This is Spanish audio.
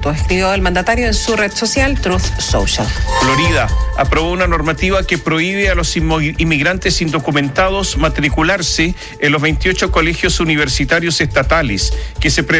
absoluto, escribió el mandatario en su red social Truth Social. Florida aprobó una normativa que prohíbe a los inmigrantes indocumentados matricularse en los 28 colegios universitarios estatales que se